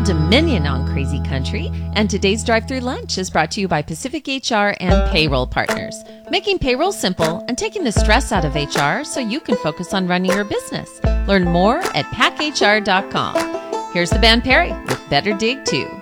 dominion on Crazy Country, and today's Drive-Thru Lunch is brought to you by Pacific HR and Payroll Partners, making payroll simple and taking the stress out of HR so you can focus on running your business. Learn more at packhr.com. Here's the band Perry with Better Dig 2.